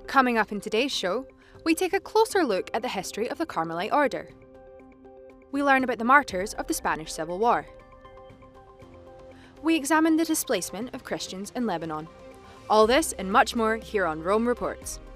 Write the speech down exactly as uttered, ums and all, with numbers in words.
Coming up in today's show, we take a closer look at the history of the Carmelite order. We learn about the martyrs of the Spanish Civil War. We examine the displacement of Christians in Lebanon. All this and much more here on Rome Reports.